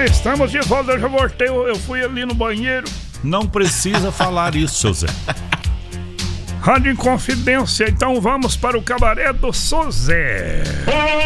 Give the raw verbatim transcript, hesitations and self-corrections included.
Estamos de volta, eu já voltei, eu, eu fui ali no banheiro. Não precisa falar isso, seu Zé. Rádio Inconfidência, então vamos para o cabaré do Sozé.